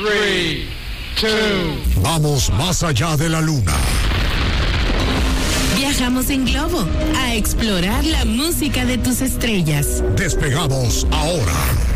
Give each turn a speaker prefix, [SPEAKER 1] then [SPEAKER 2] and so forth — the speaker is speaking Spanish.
[SPEAKER 1] 3, 2.
[SPEAKER 2] Vamos más allá de la luna.
[SPEAKER 3] Viajamos en globo a explorar la música de tus estrellas.
[SPEAKER 2] Despegamos ahora.